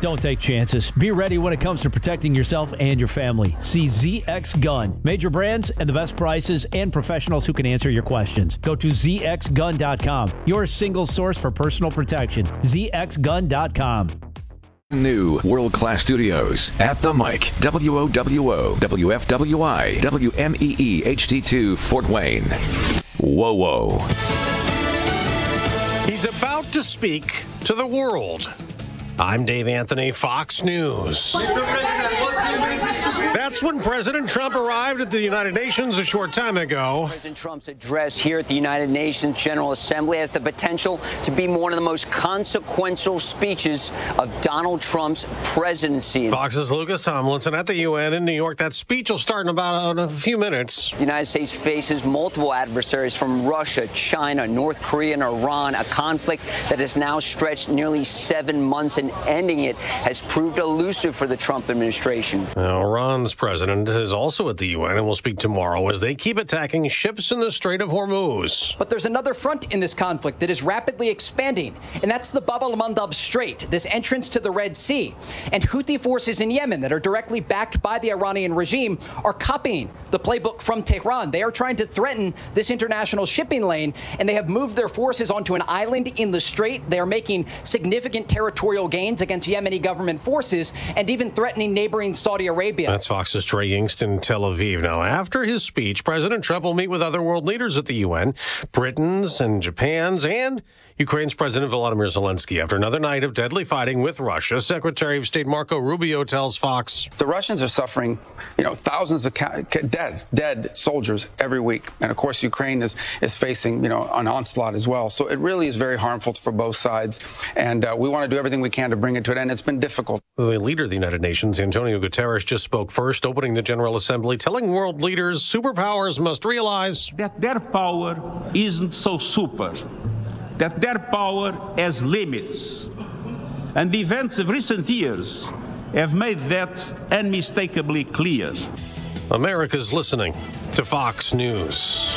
Don't take chances. Be ready when it comes to protecting yourself and your family. See ZX Gun. Major brands and the best prices and professionals who can answer your questions. Go to zxgun.com. Your single source for personal protection. zxgun.com. New world-class studios at the mic. WOWO, WFWI, WMEE HD2 Fort Wayne. Whoa, whoa. He's about to speak to the world. I'm Dave Anthony, Fox News. That's when President Trump arrived at the United Nations a short time ago. President Trump's address here at the United Nations General Assembly has the potential to be one of the most consequential speeches of Donald Trump's presidency. Fox's Lucas Tomlinson at the UN in New York. That speech will start in about a few minutes. The United States faces multiple adversaries from Russia, China, North Korea, and Iran, a conflict that has now stretched nearly 7 months, and ending it has proved elusive for the Trump administration. Now, Iran's president is also at the UN and will speak tomorrow as they keep attacking ships in the Strait of Hormuz. But there's another front in this conflict that is rapidly expanding, and that's the Bab el-Mandab Strait, this entrance to the Red Sea. And Houthi forces in Yemen that are directly backed by the Iranian regime are copying the playbook from Tehran. They are trying to threaten this international shipping lane, and they have moved their forces onto an island in the strait. They are making significant territorial gains against Yemeni government forces and even threatening neighboring Saudi Arabia. That's Fox's Trey Yingst in Tel Aviv. Now, after his speech, President Trump will meet with other world leaders at the UN, Britain's and Japan's and Ukraine's President Volodymyr Zelensky. After another night of deadly fighting with Russia, Secretary of State Marco Rubio tells Fox. The Russians are suffering, thousands of dead soldiers every week. And of course, Ukraine is facing, an onslaught as well. So it really is very harmful for both sides. And we want to do everything we can to bring it to an end. It's been difficult. The leader of the United Nations, Antonio Guterres, just spoke first, opening the General Assembly, telling world leaders superpowers must realize that their power isn't so super, that their power has limits. And the events of recent years have made that unmistakably clear. America's listening to Fox News.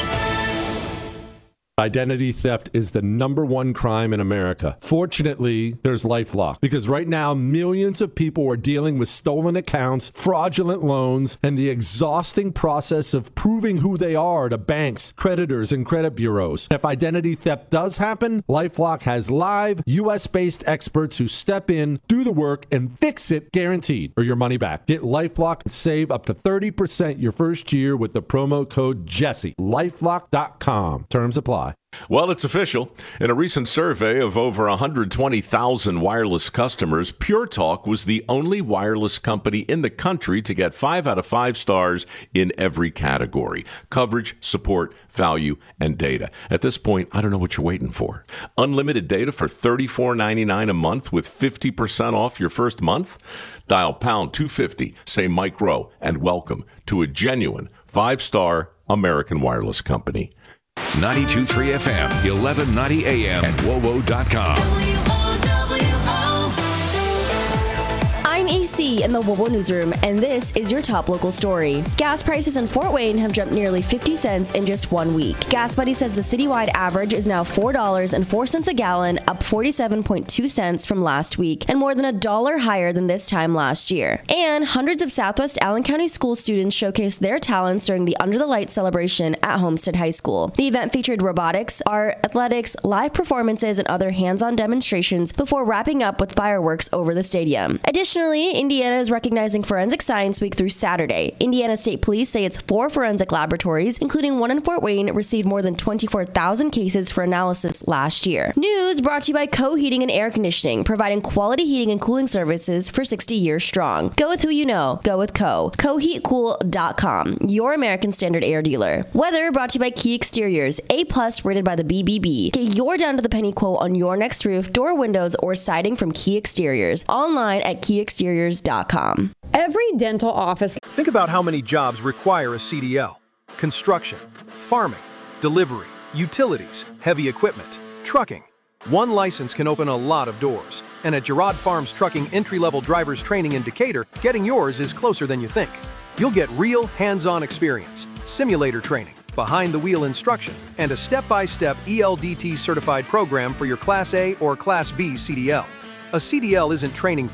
Identity theft is the #1 crime in America. Fortunately, there's LifeLock, because right now millions of people are dealing with stolen accounts, fraudulent loans, and the exhausting process of proving who they are to banks, creditors, and credit bureaus. If identity theft does happen, LifeLock has live US-based experts who step in, do the work, and fix it guaranteed, or your money back. Get LifeLock and save up to 30% your first year with the promo code Jesse. LifeLock.com. Terms apply. Well, it's official. In a recent survey of over 120,000 wireless customers, Pure Talk was the only wireless company in the country to get 5 out of 5 stars in every category: coverage, support, value, and data. At this point, I don't know what you're waiting for. Unlimited data for $34.99 a month with 50% off your first month? Dial pound 250, say Mike Rowe, and welcome to a genuine 5-star American wireless company. 92.3 FM, 1190 AM at WOWO.com. I'm AC in the WOWO newsroom, and this is your top local story. Gas prices in Fort Wayne have jumped nearly 50 cents in just 1 week. Gas Buddy says the citywide average is now $4.04 a gallon, up 47.2 cents from last week, and more than $1 higher than this time last year. And hundreds of Southwest Allen County school students showcased their talents during the Under the Lights celebration at Homestead High School. The event featured robotics, art, athletics, live performances, and other hands-on demonstrations before wrapping up with fireworks over the stadium. Additionally, Indiana is recognizing Forensic Science Week through Saturday. Indiana State Police say its 4 forensic laboratories, including one in Fort Wayne, received more than 24,000 cases for analysis last year. News brought to you by Co Heating and Air Conditioning, providing quality heating and cooling services for 60 years strong. Go with who you know. Go with Co. CoHeatCool.com, your American Standard air dealer. Weather brought to you by Key Exteriors, A+ rated by the BBB. Get your down-to-the-penny quote on your next roof, door, windows, or siding from Key Exteriors. Online at keyexteriors.com. Every dental office. Think about how many jobs require a CDL. Construction, farming, delivery, utilities, heavy equipment, trucking. One license can open a lot of doors. And at Girard Farms Trucking Entry-Level Drivers Training in Decatur, getting yours is closer than you think. You'll get real hands-on experience, simulator training, behind-the-wheel instruction, and a step-by-step ELDT certified program for your Class A or Class B CDL. A CDL isn't training